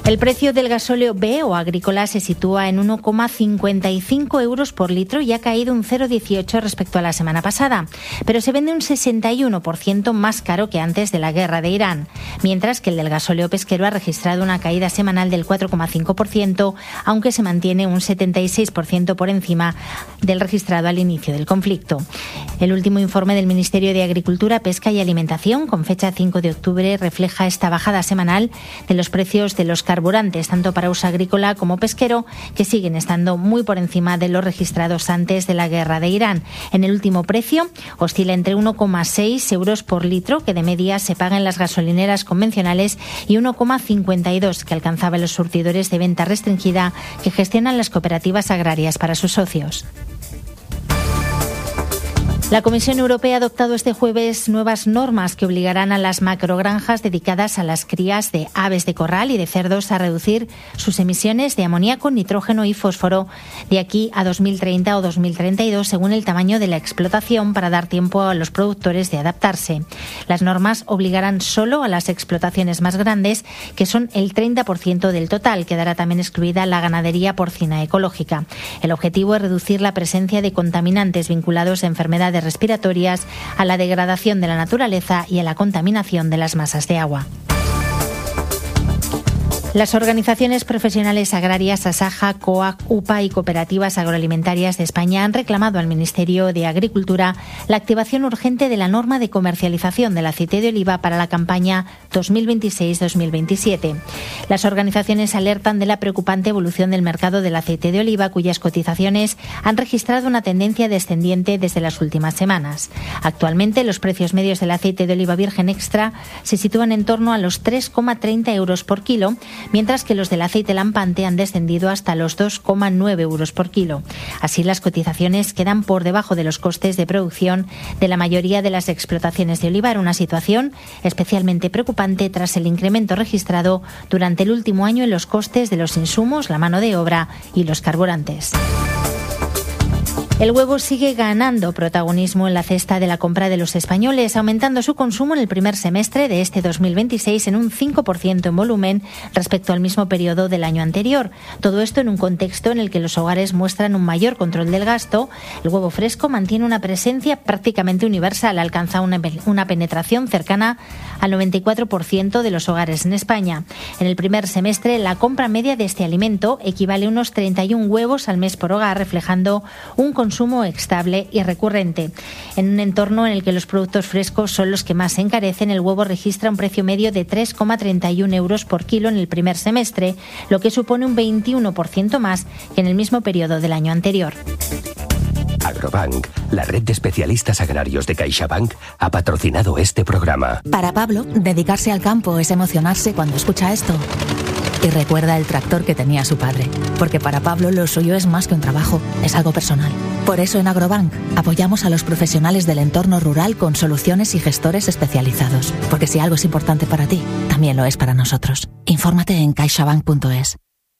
El precio del gasóleo B o agrícola se sitúa en 1,55 euros por litro y ha caído un 0,18 respecto a la semana pasada, pero se vende un 61% más caro que antes de la guerra de Irán, mientras que el del gasóleo pesquero ha registrado una caída semanal del 4,5%, aunque se mantiene un 76% por encima del registrado al inicio del conflicto. El último informe del Ministerio de Agricultura, Pesca y Alimentación, con fecha 5 de octubre, refleja esta bajada semanal de los precios de los carburantes, tanto para uso agrícola como pesquero, que siguen estando muy por encima de los registrados antes de la guerra de Irán. En el último precio oscila entre 1,6 euros por litro, que de media se paga en las gasolineras convencionales, y 1,52 que alcanzaba los surtidores de venta restringida que gestionan las cooperativas agrarias para sus socios. La Comisión Europea ha adoptado este jueves nuevas normas que obligarán a las macrogranjas dedicadas a las crías de aves de corral y de cerdos a reducir sus emisiones de amoníaco, nitrógeno y fósforo de aquí a 2030 o 2032, según el tamaño de la explotación, para dar tiempo a los productores de adaptarse. Las normas obligarán solo a las explotaciones más grandes, que son el 30% del total. Quedará también excluida la ganadería porcina ecológica. El objetivo es reducir la presencia de contaminantes vinculados a enfermedades respiratorias, a la degradación de la naturaleza y a la contaminación de las masas de agua. Las organizaciones profesionales agrarias ASAJA, COAG, UPA y cooperativas agroalimentarias de España han reclamado al Ministerio de Agricultura la activación urgente de la norma de comercialización del aceite de oliva para la campaña 2026-2027. Las organizaciones alertan de la preocupante evolución del mercado del aceite de oliva, cuyas cotizaciones han registrado una tendencia descendiente desde las últimas semanas. Actualmente, los precios medios del aceite de oliva virgen extra se sitúan en torno a los 3,30 euros por kilo, mientras que los del aceite lampante han descendido hasta los 2,9 euros por kilo. Así, las cotizaciones quedan por debajo de los costes de producción de la mayoría de las explotaciones de olivar, una situación especialmente preocupante tras el incremento registrado durante el último año en los costes de los insumos, la mano de obra y los carburantes. El huevo sigue ganando protagonismo en la cesta de la compra de los españoles, aumentando su consumo en el primer semestre de este 2026 en un 5% en volumen respecto al mismo periodo del año anterior. Todo esto en un contexto en el que los hogares muestran un mayor control del gasto. El huevo fresco mantiene una presencia prácticamente universal, alcanza una penetración cercana al 94% de los hogares en España. En el primer semestre, la compra media de este alimento equivale a unos 31 huevos al mes por hogar, reflejando un consumo estable y recurrente. En un entorno en el que los productos frescos son los que más se encarecen, el huevo registra un precio medio de 3,31 euros por kilo en el primer semestre, lo que supone un 21% más que en el mismo periodo del año anterior. Agrobank, la red de especialistas agrarios de CaixaBank, ha patrocinado este programa. Para Pablo, dedicarse al campo es emocionarse cuando escucha esto. Y recuerda el tractor que tenía su padre, porque para Pablo lo suyo es más que un trabajo, es algo personal. Por eso en Agrobank apoyamos a los profesionales del entorno rural con soluciones y gestores especializados, porque si algo es importante para ti, también lo es para nosotros. Infórmate en caixabank.es.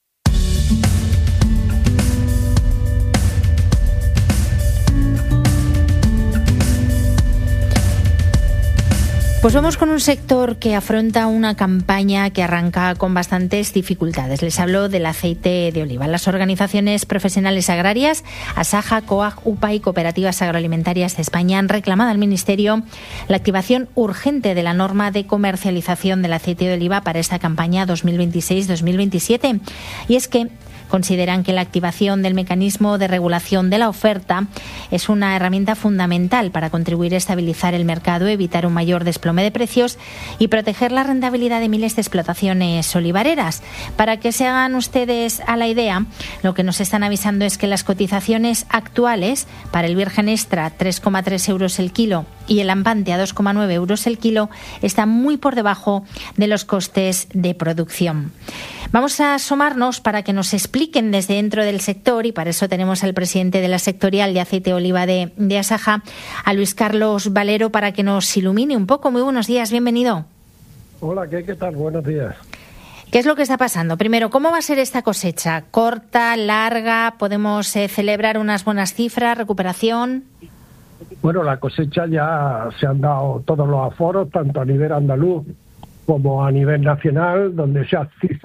Pues vamos con un sector que afronta una campaña que arranca con bastantes dificultades. Les hablo del aceite de oliva. Las organizaciones profesionales agrarias, ASAJA, COAG, UPA y cooperativas agroalimentarias de España han reclamado al Ministerio la activación urgente de la norma de comercialización del aceite de oliva para esta campaña 2026-2027. Y es que consideran que la activación del mecanismo de regulación de la oferta es una herramienta fundamental para contribuir a estabilizar el mercado, evitar un mayor desplome de precios y proteger la rentabilidad de miles de explotaciones olivareras. Para que se hagan ustedes a la idea, lo que nos están avisando es que las cotizaciones actuales para el virgen extra, 3,3 euros el kilo, y el lampante a 2,9 euros el kilo, están muy por debajo de los costes de producción. Vamos a asomarnos para que nos expliquen desde dentro del sector, y para eso tenemos al presidente de la sectorial de aceite de oliva de ASAJA, a Luis Carlos Valero, para que nos ilumine un poco. Muy buenos días, bienvenido. Hola, ¿qué tal? Buenos días. ¿Qué es lo que está pasando? Primero, ¿cómo va a ser esta cosecha? ¿Corta, larga? ¿Podemos celebrar unas buenas cifras, recuperación? Bueno, la cosecha ya se han dado todos los aforos, tanto a nivel andaluz como a nivel nacional, donde se ha